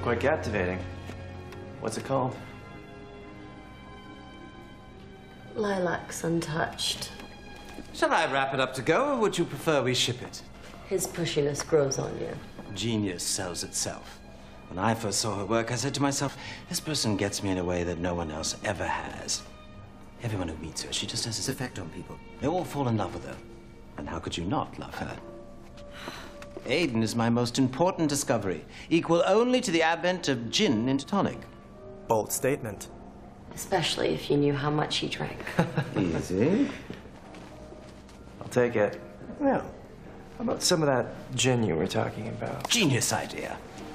Quite captivating. What's it called? Lilacs Untouched. Shall I wrap it up to go, or would you prefer we ship it? His pushiness grows on you. Genius sells itself. When I first saw her work, I said to myself, this person gets me in a way that no one else ever has. Everyone who meets her, she just has this effect on people. They all fall in love with her. And how could you not love her? Aiden is my most important discovery, equal only to the advent of gin into tonic. Bold statement. Especially if you knew how much he drank. Easy. I'll take it. Yeah. How about some of that gin you were talking about? Genius idea.